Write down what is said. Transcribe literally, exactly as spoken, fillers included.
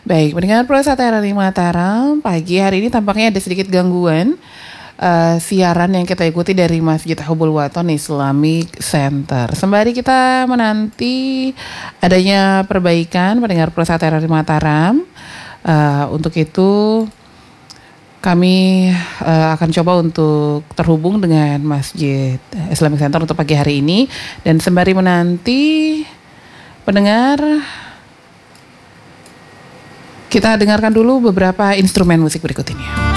Baik, pendengar Pro Satera di Mataram, pagi hari ini tampaknya ada sedikit gangguan uh, siaran yang kita ikuti dari Masjid Hubul Waton Islamic Center. Sembari kita menanti adanya perbaikan pendengar Pro Satera di Mataram, uh, untuk itu kami uh, akan coba untuk terhubung dengan Masjid Islamic Center untuk pagi hari ini. Dan sembari menanti pendengar, kita dengarkan dulu beberapa instrumen musik berikut ini.